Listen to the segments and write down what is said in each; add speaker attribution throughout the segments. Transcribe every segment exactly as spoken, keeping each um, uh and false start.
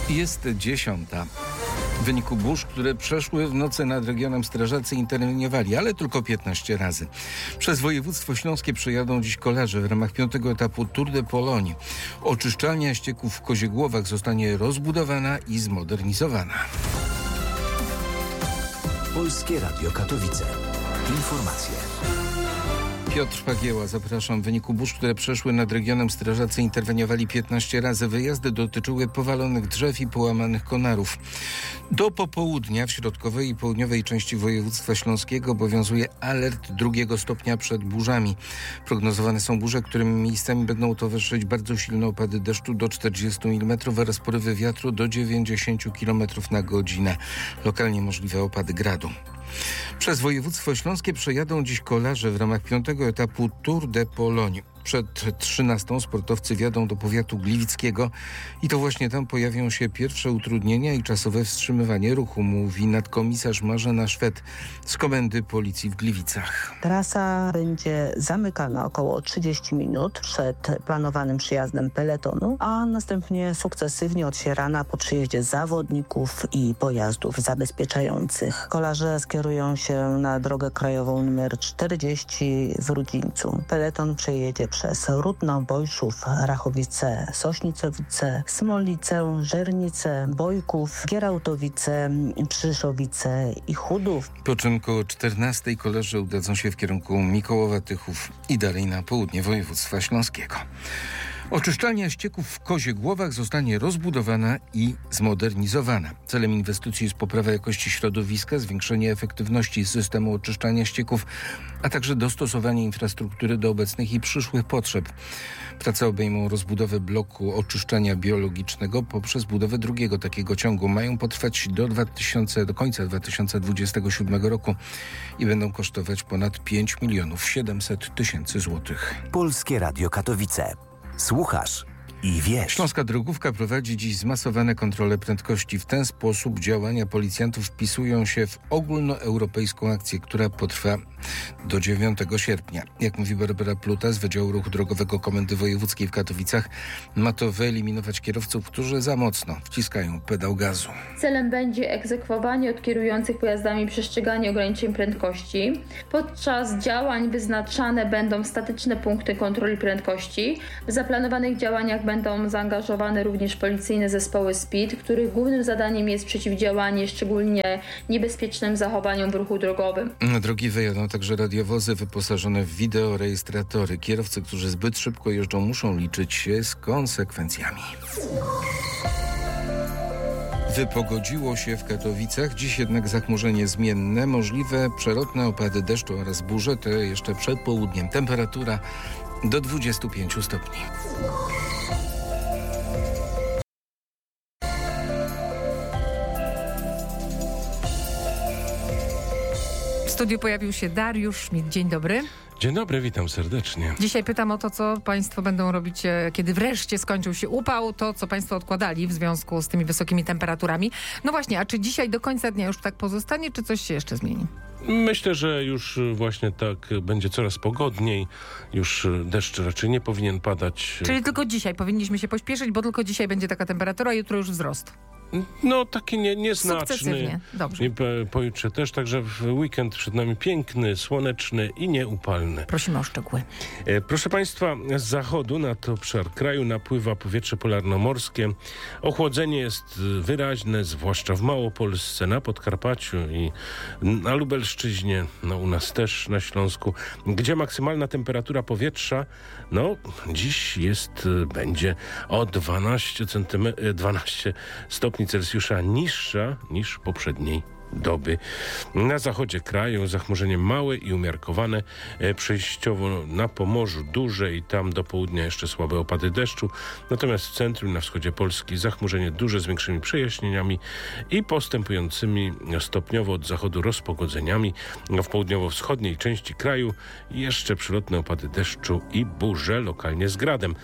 Speaker 1: Jest dziesiąta. W wyniku burz, które przeszły w nocy nad regionem, strażacy interweniowali, ale tylko piętnaście razy. Przez województwo śląskie przejadą dziś kolarze w ramach piątego etapu Tour de Pologne. Oczyszczalnia ścieków w Koziegłowach zostanie rozbudowana i zmodernizowana.
Speaker 2: Polskie Radio Katowice. Informacje.
Speaker 1: Piotr Pagieła, zapraszam. W wyniku burz, które przeszły nad regionem, strażacy interweniowali piętnaście razy. Wyjazdy dotyczyły powalonych drzew i połamanych konarów. Do popołudnia w środkowej i południowej części województwa śląskiego obowiązuje alert drugiego stopnia przed burzami. Prognozowane są burze, którym miejscami będą towarzyszyć bardzo silne opady deszczu do czterdziestu milimetrów oraz porywy wiatru do dziewięćdziesięciu kilometrów na godzinę. Lokalnie możliwe opady gradu. Przez województwo śląskie przejadą dziś kolarze w ramach piątego etapu Tour de Pologne. Przed trzynastą sportowcy wjadą do powiatu gliwickiego i to właśnie tam pojawią się pierwsze utrudnienia i czasowe wstrzymywanie ruchu, mówi nadkomisarz Marzena Szwed z Komendy Policji w Gliwicach.
Speaker 3: Trasa będzie zamykana około trzydzieści minut przed planowanym przyjazdem peletonu, a następnie sukcesywnie otwierana po przyjeździe zawodników i pojazdów zabezpieczających. Kolarze skierują się na drogę krajową nr czterdzieści w Rudzińcu. Peleton przejedzie przez Rudno, Bojszów, Rachowice, Sośnicowice, Smolice, Żernice, Bojków, Gierałtowice, Przyszowice i Chudów.
Speaker 1: Po czym koło czternastej kolarze udadzą się w kierunku Mikołowa, Tychów i dalej na południe województwa śląskiego. Oczyszczalnia ścieków w Koziegłowach zostanie rozbudowana i zmodernizowana. Celem inwestycji jest poprawa jakości środowiska, zwiększenie efektywności systemu oczyszczania ścieków, a także dostosowanie infrastruktury do obecnych i przyszłych potrzeb. Prace obejmą rozbudowę bloku oczyszczania biologicznego poprzez budowę drugiego takiego ciągu. Mają potrwać do, dwa tysiące, do końca dwa tysiące dwudziestego siódmego roku i będą kosztować ponad pięć milionów siedemset tysięcy złotych.
Speaker 2: Polskie Radio Katowice. Słuchasz i wiesz.
Speaker 1: Śląska Drogówka prowadzi dziś zmasowane kontrole prędkości. W ten sposób działania policjantów wpisują się w ogólnoeuropejską akcję, która potrwa do dziewiątego sierpnia. Jak mówi Barbara Pluta z Wydziału Ruchu Drogowego Komendy Wojewódzkiej w Katowicach, ma to wyeliminować kierowców, którzy za mocno wciskają pedał gazu.
Speaker 4: Celem będzie egzekwowanie od kierujących pojazdami przestrzegania ograniczeń prędkości. Podczas działań wyznaczane będą statyczne punkty kontroli prędkości. W zaplanowanych działaniach będą zaangażowane również policyjne zespoły S P I D, których głównym zadaniem jest przeciwdziałanie szczególnie niebezpiecznym zachowaniom w ruchu drogowym.
Speaker 1: Na drogi wyjadą także radiowozy wyposażone w wideorejestratory. Kierowcy, którzy zbyt szybko jeżdżą, muszą liczyć się z konsekwencjami. Wypogodziło się w Katowicach, dziś jednak zachmurzenie zmienne, możliwe przelotne opady deszczu oraz burze, to jeszcze przed południem. Temperatura do dwudziestu pięciu stopni.
Speaker 5: W studiu pojawił się Dariusz Szmid. Dzień dobry.
Speaker 6: Dzień dobry, witam serdecznie.
Speaker 5: Dzisiaj pytam o to, co państwo będą robić, kiedy wreszcie skończył się upał, to co państwo odkładali w związku z tymi wysokimi temperaturami. No właśnie, a czy dzisiaj do końca dnia już tak pozostanie, czy coś się jeszcze zmieni?
Speaker 6: Myślę, że już właśnie tak będzie coraz pogodniej, już deszcz raczej nie powinien padać.
Speaker 5: Czyli tylko dzisiaj powinniśmy się pośpieszyć, bo tylko dzisiaj będzie taka temperatura, a jutro już wzrost.
Speaker 6: No taki nie, nieznaczny.
Speaker 5: Sukcesywnie, dobrze.
Speaker 6: I pojutrze też, także w weekend przed nami piękny, słoneczny i nieupalny.
Speaker 5: Prosimy o szczegóły.
Speaker 6: E, proszę Państwa, z zachodu nad obszar kraju napływa powietrze polarnomorskie. Ochłodzenie jest wyraźne, zwłaszcza w Małopolsce, na Podkarpaciu i na Lubelszczyźnie, no u nas też na Śląsku, gdzie maksymalna temperatura powietrza, no dziś jest, będzie o dwanaście centymetrów, dwanaście stopni Celsjusza niższa niż poprzedniej doby. Na zachodzie kraju zachmurzenie małe i umiarkowane, e, przejściowo na Pomorzu duże i tam do południa jeszcze słabe opady deszczu, natomiast w centrum i na wschodzie Polski zachmurzenie duże z większymi przejaśnieniami i postępującymi stopniowo od zachodu rozpogodzeniami. W południowo-wschodniej części kraju jeszcze przelotne opady deszczu i burze, lokalnie z gradem.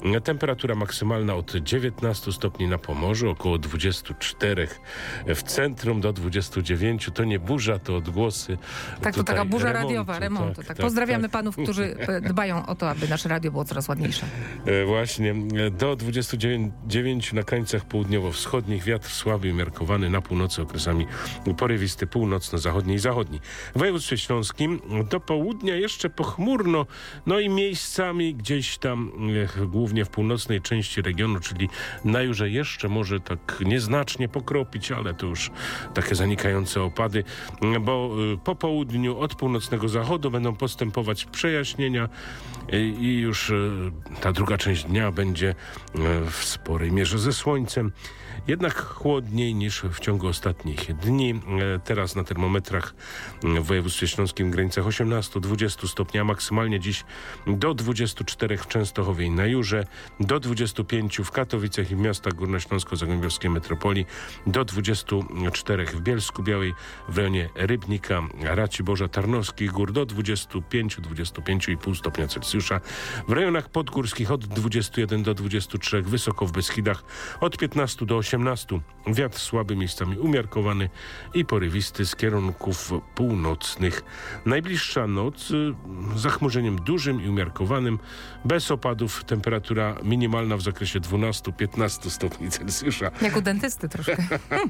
Speaker 6: Temperatura maksymalna od dziewiętnastu stopni na Pomorzu, około dwudziestu czterech w centrum do dwudziestu dziewięciu. To nie burza, to odgłosy.
Speaker 5: Tak, to
Speaker 6: tutaj
Speaker 5: taka burza
Speaker 6: remontu,
Speaker 5: radiowa, remontu. Tak,
Speaker 6: tak,
Speaker 5: Pozdrawiamy
Speaker 6: tak.
Speaker 5: panów, którzy e, dbają o to, aby nasze radio było coraz ładniejsze.
Speaker 6: E, Właśnie. E, Do dwudziestu dziewięciu na krańcach południowo-wschodnich. Wiatr słaby umiarkowany, na północy okresami porywisty, północno-zachodni i zachodni. W województwie śląskim do południa jeszcze pochmurno, no i miejscami gdzieś tam, e, głównie w północnej części regionu, czyli na Jurze jeszcze może tak nieznacznie pokropić, ale to już takie zanikające opady, bo e, po południu od północnego zachodu będą postępować przejaśnienia e, i już e, ta druga część dnia będzie e, w sporej mierze ze słońcem. Jednak chłodniej niż w ciągu ostatnich dni. E, Teraz na termometrach w województwie śląskim w granicach osiemnastu do dwudziestu stopni, a maksymalnie dziś do dwudziestu czterech w Częstochowie i na Jurze, do dwudziestu pięciu w Katowicach i w miastach górnośląsko-zagłębiowskiej metropolii, do dwudziestu czterech w Bielsku Białej, w rejonie Rybnika, Raciborza, Tarnowskich Gór, do dwudziestu pięciu do dwudziestu pięciu i pół stopnia Celsjusza. W rejonach podgórskich od dwudziestu jeden do dwudziestu trzech, wysoko w Beskidach od piętnastu do osiemnastu. Wiatr słaby, miejscami umiarkowany i porywisty z kierunków północnych. Najbliższa noc y, zachmurzeniem dużym i umiarkowanym, bez opadów, temperatura minimalna w zakresie dwunastu do piętnastu stopni Celsjusza.
Speaker 5: Jak u dentysty troszkę.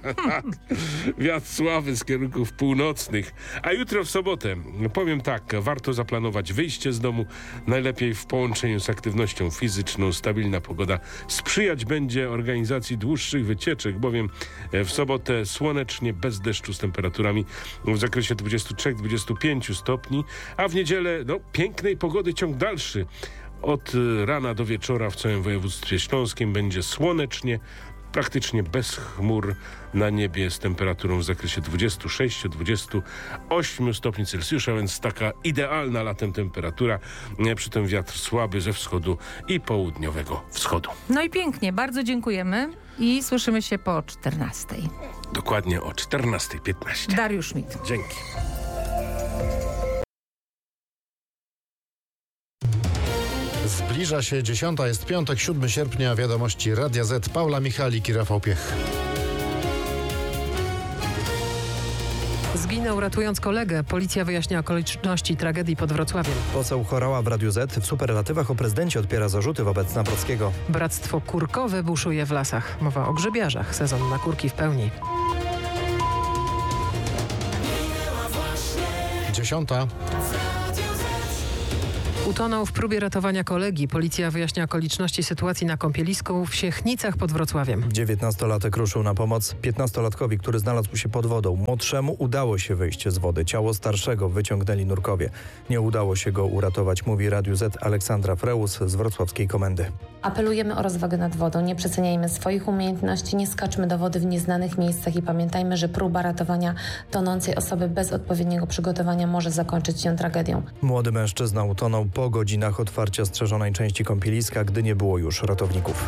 Speaker 6: Wiatr słaby z kierunków północnych. A jutro w sobotę, powiem tak, warto zaplanować wyjście z domu, najlepiej w połączeniu z aktywnością fizyczną. Stabilna pogoda sprzyjać będzie organizacji dłuższych wycieczek, bowiem w sobotę słonecznie, bez deszczu, z temperaturami w zakresie dwudziestu trzech do dwudziestu pięciu stopni, a w niedzielę no, pięknej pogody ciąg dalszy. Od rana do wieczora w całym województwie śląskim będzie słonecznie, praktycznie bez chmur na niebie, z temperaturą w zakresie dwudziestu sześciu do dwudziestu ośmiu stopni Celsjusza, więc taka idealna latem temperatura, przy tym wiatr słaby ze wschodu i południowego wschodu.
Speaker 5: No i pięknie, bardzo dziękujemy i słyszymy się po czternastej.
Speaker 6: Dokładnie o czternasta piętnaście.
Speaker 5: Dariusz Schmidt.
Speaker 6: Dzięki.
Speaker 7: Zbliża się dziesiąta, jest piątek, siódmego sierpnia, wiadomości Radia Z, Paula Michalik i Rafał Piech.
Speaker 8: Zginął ratując kolegę. Policja wyjaśnia okoliczności tragedii pod Wrocławiem.
Speaker 9: Poseł Horała w Radiu Z w superlatywach o prezydencie odpiera zarzuty wobec Nawrockiego.
Speaker 8: Bractwo kurkowe buszuje w lasach. Mowa o grzybiarzach. Sezon na kurki w pełni.
Speaker 7: Dziesiąta.
Speaker 8: Utonął w próbie ratowania kolegi. Policja wyjaśnia okoliczności sytuacji na kąpielisku w Siechnicach pod Wrocławiem.
Speaker 9: dziewiętnastolatek ruszył na pomoc piętnastolatkowi, który znalazł się pod wodą. Młodszemu udało się wyjść z wody. Ciało starszego wyciągnęli nurkowie. Nie udało się go uratować, mówi Radiu Z Aleksandra Freus z wrocławskiej komendy.
Speaker 10: Apelujemy o rozwagę nad wodą, nie przeceniajmy swoich umiejętności, nie skaczmy do wody w nieznanych miejscach i pamiętajmy, że próba ratowania tonącej osoby bez odpowiedniego przygotowania może zakończyć się tragedią.
Speaker 9: Młody mężczyzna utonął po godzinach otwarcia strzeżonej części kąpieliska, gdy nie było już ratowników.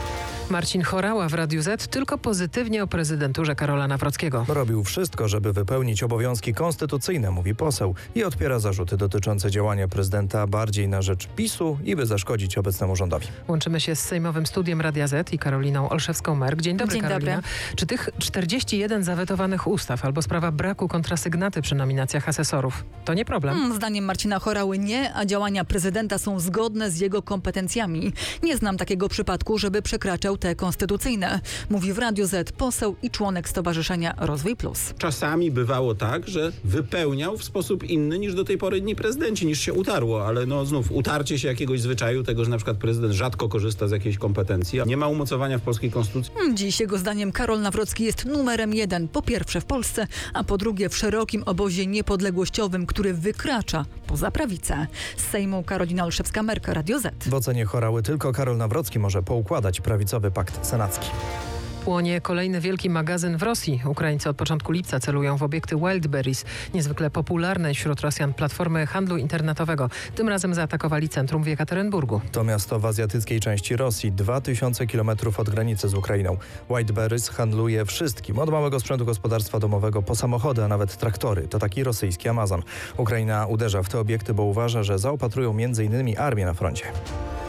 Speaker 8: Marcin Horała w Radiu Z tylko pozytywnie o prezydenturze Karola Nawrockiego.
Speaker 9: Robił wszystko, żeby wypełnić obowiązki konstytucyjne, mówi poseł, i odpiera zarzuty dotyczące działania prezydenta bardziej na rzecz PiSu i by zaszkodzić obecnemu rządowi.
Speaker 8: Łączymy się z sejmowym studiem Radia Z i Karoliną Olszewską-Merk. Dzień dobry,
Speaker 11: Dzień
Speaker 8: Karolina.
Speaker 11: dobry.
Speaker 8: Czy tych czterdzieści jeden zawetowanych ustaw albo sprawa braku kontrasygnaty przy nominacjach asesorów to nie problem?
Speaker 11: Hmm, zdaniem Marcina Horały nie, a działania prezydenta są zgodne z jego kompetencjami. Nie znam takiego przypadku, żeby przekraczał te konstytucyjne, mówi w Radiu Z poseł i członek Stowarzyszenia Rozwój Plus.
Speaker 12: Czasami bywało tak, że wypełniał w sposób inny niż do tej pory inni prezydenci, niż się utarło, ale no znów utarcie się jakiegoś zwyczaju, tego, że na przykład prezydent rzadko korzysta z jakiejś kompetencji. Nie ma umocowania w polskiej konstytucji.
Speaker 11: Hmm, dziś jego zdaniem Karol Nawrocki jest numerem jeden, po pierwsze w Polsce, a po drugie w szerokim obozie niepodległościowym, który wykracza poza prawicę. Z Sejmu Karolina Olszewska-Merk, Radio Z.
Speaker 9: W ocenie Horały tylko Karol Nawrocki może poukładać prawicowy pakt senacki.
Speaker 8: Płonie kolejny wielki magazyn w Rosji. Ukraińcy od początku lipca celują w obiekty Wildberries, niezwykle popularnej wśród Rosjan platformy handlu internetowego. Tym razem zaatakowali centrum w Jekaterynburgu.
Speaker 9: To miasto w azjatyckiej części Rosji, dwa tysiące kilometrów od granicy z Ukrainą. Wildberries handluje wszystkim, od małego sprzętu gospodarstwa domowego po samochody, a nawet traktory. To taki rosyjski Amazon. Ukraina uderza w te obiekty, bo uważa, że zaopatrują między innymi armię na froncie.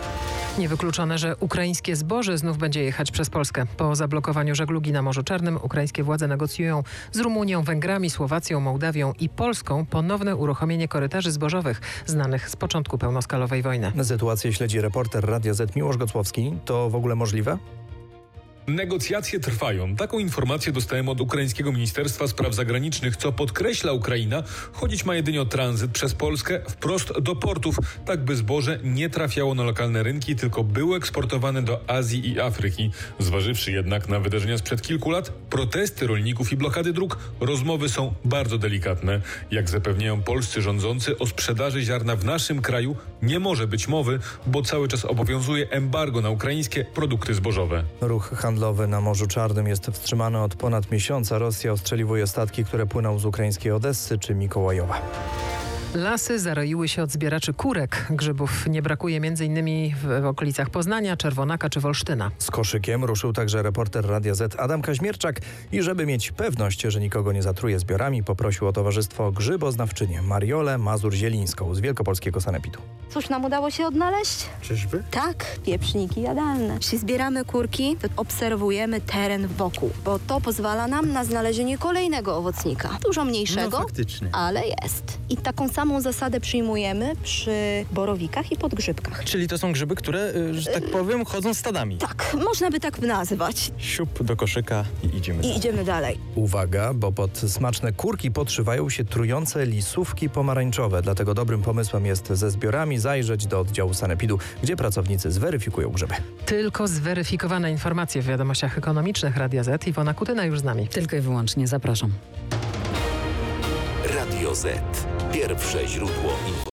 Speaker 8: Niewykluczone, że ukraińskie zboże znów będzie jechać przez Polskę. Po zablokowaniu żeglugi na Morzu Czarnym ukraińskie władze negocjują z Rumunią, Węgrami, Słowacją, Mołdawią i Polską ponowne uruchomienie korytarzy zbożowych znanych z początku pełnoskalowej wojny.
Speaker 9: Sytuację śledzi reporter Radia Z Miłosz Gocłowski. To w ogóle możliwe?
Speaker 13: Negocjacje trwają. Taką informację dostałem od ukraińskiego Ministerstwa Spraw Zagranicznych, co podkreśla Ukraina, chodzić ma jedynie o tranzyt przez Polskę wprost do portów, tak by zboże nie trafiało na lokalne rynki, tylko było eksportowane do Azji i Afryki. Zważywszy jednak na wydarzenia sprzed kilku lat, protesty rolników i blokady dróg, rozmowy są bardzo delikatne. Jak zapewniają polscy rządzący, o sprzedaży ziarna w naszym kraju nie może być mowy, bo cały czas obowiązuje embargo na ukraińskie produkty zbożowe.
Speaker 9: Ruch handlowy na Morzu Czarnym jest wstrzymany od ponad miesiąca. Rosja ostrzeliwuje statki, które płyną z ukraińskiej Odessy czy Mikołajowa.
Speaker 8: Lasy zaroiły się od zbieraczy kurek. Grzybów nie brakuje m.in. w okolicach Poznania, Czerwonaka czy Wolsztyna.
Speaker 9: Z koszykiem ruszył także reporter Radia Z Adam Kaźmierczak i żeby mieć pewność, że nikogo nie zatruje zbiorami, poprosił o towarzystwo grzyboznawczynię Mariolę Mazur-Zielińską z wielkopolskiego sanepidu.
Speaker 14: Cóż nam udało się odnaleźć?
Speaker 9: Czyżby?
Speaker 14: Tak, pieprzniki jadalne. Jeśli zbieramy kurki, to obserwujemy teren wokół, bo to pozwala nam na znalezienie kolejnego owocnika. Dużo mniejszego,
Speaker 9: No, faktycznie.
Speaker 14: ale jest. I taką samą zasadę przyjmujemy przy borowikach i podgrzybkach.
Speaker 15: Czyli to są grzyby, które, że tak powiem, chodzą stadami.
Speaker 14: Tak, można by tak nazwać.
Speaker 15: Siup do koszyka i idziemy
Speaker 14: I
Speaker 15: dalej.
Speaker 14: idziemy dalej.
Speaker 9: Uwaga, bo pod smaczne kurki podszywają się trujące lisówki pomarańczowe. Dlatego dobrym pomysłem jest ze zbiorami zajrzeć do oddziału sanepidu, gdzie pracownicy zweryfikują grzyby.
Speaker 8: Tylko zweryfikowane informacje w wiadomościach ekonomicznych Radia Z. Iwona Kutyna już z nami.
Speaker 11: Tylko i wyłącznie zapraszam.
Speaker 2: Radio Z. Pierwsze źródło informacji.